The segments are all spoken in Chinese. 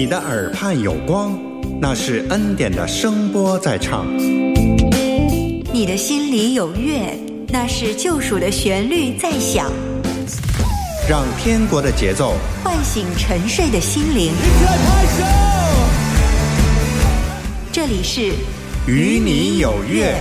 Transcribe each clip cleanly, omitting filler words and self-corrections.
你的耳畔有光，那是恩典的声波在唱。 你的心里有乐，那是救赎的旋律在响。 让天国的节奏唤醒沉睡的心灵。这里是与你有约。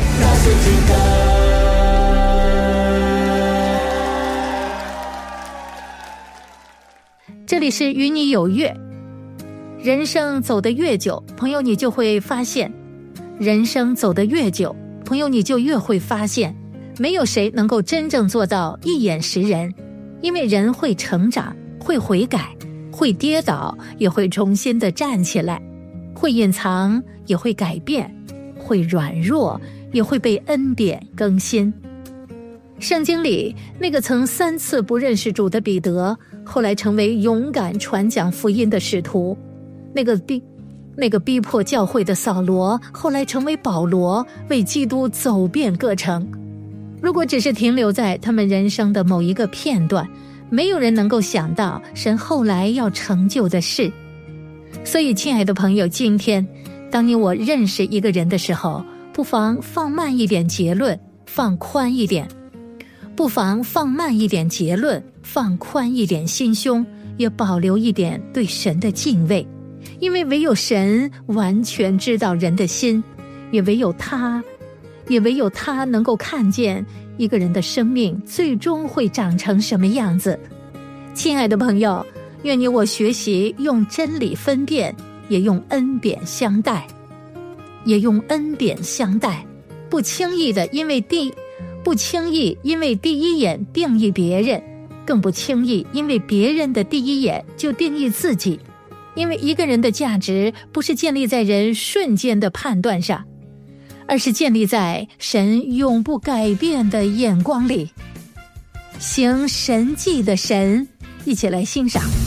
这里是与你有约。人生走得越久，朋友你就会发现，人生走得越久，朋友你就越会发现，没有谁能够真正做到一眼识人。因为人会成长，会悔改，会跌倒，也会重新的站起来，会隐藏，也会改变，会软弱，也会被恩典更新。圣经里那个曾3次不认识主的彼得，后来成为勇敢传讲福音的使徒；那个逼迫教会的扫罗，后来成为保罗，为基督走遍各城。如果只是停留在他们人生的某一个片段，没有人能够想到神后来要成就的事。所以亲爱的朋友，今天当你我认识一个人的时候，不妨放慢一点结论，放宽一点；不妨放慢一点结论，放宽一点心胸，也保留一点对神的敬畏。因为唯有神完全知道人的心，也唯有他能够看见一个人的生命最终会长成什么样子。亲爱的朋友，愿你我学习用真理分辨，也用恩典相待，不轻易因为第一眼定义别人，更不轻易因为别人的第一眼就定义自己。因为一个人的价值不是建立在人瞬间的判断上，而是建立在神永不改变的眼光里。行神迹的神，一起来欣赏。